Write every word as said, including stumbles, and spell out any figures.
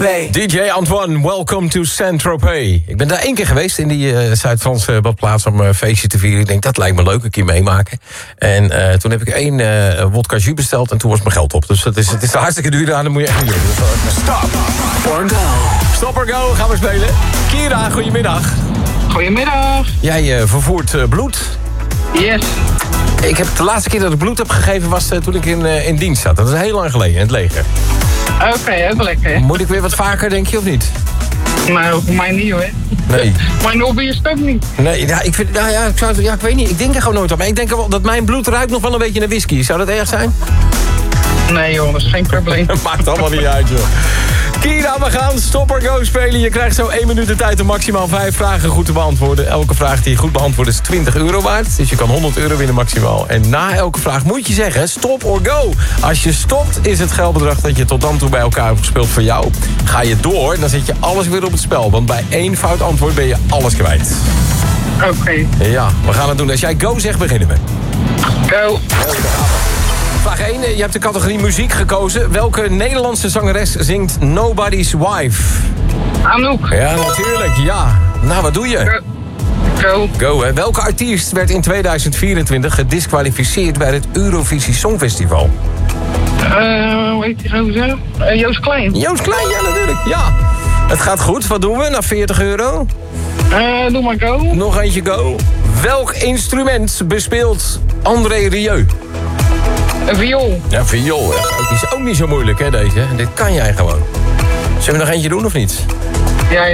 D J Antoine, welcome to Saint-Tropez. Ik ben daar één keer geweest in die uh, Zuid-Franse badplaats om een feestje te vieren. Ik denk, dat lijkt me leuk, een keer meemaken. En uh, toen heb ik één uh, wodka jus besteld en toen was mijn geld op. Dus het is, het is hartstikke duur, daar moet je echt niet doen. Stop or go. Stop or go, gaan we spelen. Kira, goedemiddag. Goedemiddag. Jij uh, vervoert uh, bloed. Yes. Ik heb de laatste keer dat ik bloed heb gegeven was uh, toen ik in, uh, in dienst zat. Dat is heel lang geleden, in het leger. Oké, okay, ook lekker. Moet ik weer wat vaker, denk je, of niet? Nou, voor mij niet hoor. Nee. Mijn hobby is het ook niet. Nee, ja, ik, vind, nou ja, ik, zou, ja, ik weet niet. Ik denk er gewoon nooit aan. Maar ik denk wel dat mijn bloed ruikt nog wel een beetje naar whisky. Zou dat erg zijn? Nee joh, dat is geen probleem. Dat maakt allemaal niet uit, joh. Kira, we gaan Stop or Go spelen. Je krijgt zo één minuut de tijd om maximaal vijf vragen goed te beantwoorden. Elke vraag die je goed beantwoordt is twintig euro waard. Dus je kan honderd euro winnen maximaal. En na elke vraag moet je zeggen stop or go. Als je stopt is het geldbedrag dat je tot dan toe bij elkaar hebt gespeeld voor jou. Ga je door, dan zet je alles weer op het spel. Want bij één fout antwoord ben je alles kwijt. Oké. Okay. Ja, we gaan het doen. Als jij go zegt, beginnen we. Go. Vraag één, je hebt de categorie muziek gekozen. Welke Nederlandse zangeres zingt Nobody's Wife? Anouk. Ja, natuurlijk, ja. Nou, wat doe je? Go. Go, hè. Welke artiest werd in tweeduizend vierentwintig gediskwalificeerd bij het Eurovisie Songfestival? Eh, uh, hoe heet die gozer? Uh, Joost Klein. Joost Klein, ja, natuurlijk, ja. Het gaat goed, wat doen we? Na veertig euro? Eh, uh, doe maar go. Nog eentje go. Welk instrument bespeelt André Rieu? Een viool. Ja, viool. Dat is ook niet, ook niet zo moeilijk, hè, deze. Dit kan jij gewoon. Zullen we nog eentje doen, of niet? Ja,